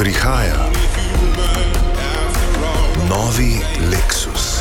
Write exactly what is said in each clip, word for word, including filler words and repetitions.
Prihaja novi Lexus.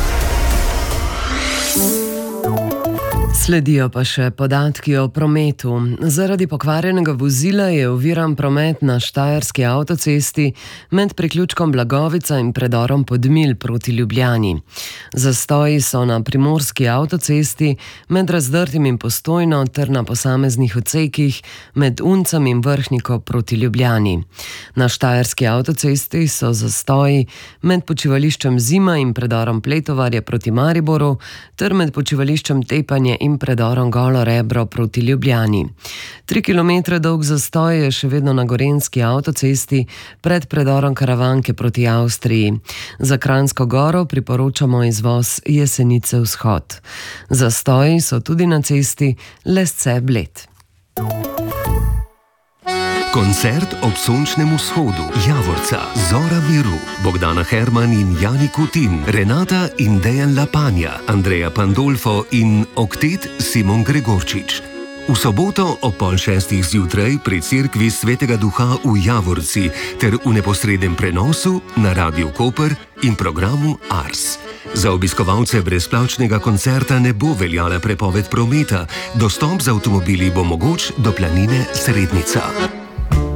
Sledijo pa še podatki o prometu. Zaradi pokvarjenega vozila je oviran promet na štajerski avtocesti med priključkom Blagovica in predorom Podmilj proti Ljubljani. Zastoji so na primorski avtocesti med Razdrtim in Postojno ter na posameznih odsekih med Uncem in Vrhniko proti Ljubljani. Na štajerski avtocesti so zastoji med počivališčem Zima in predorom Pletovarje proti Mariboru ter med počivališčem Tepanje in predorom Golo Rebro proti Ljubljani. Tri kilometre dolg zastoj je še vedno na gorenjski avtocesti pred predorom Karavanke proti Avstriji. Za Kranjsko Goro priporočamo izvoz Jesenice vzhod. Zastoji so tudi na cesti Lesce-Bled. Koncert ob sončnem vzhodu Javorca, Zora miru, Bogdana Herman in Jani Kutin, Renata in Dejan Lapanja, Andreja Pandolfo in oktet Simon Gregorčič. V soboto ob pol šestih zjutraj pri cerkvi Svetega Duha v Javorci ter v neposrednem prenosu na Radiu Koper in programu Ars. Za obiskovalce brezplačnega koncerta ne bo veljala prepoved prometa, dostop z avtomobili bo mogoč do planine Srednica.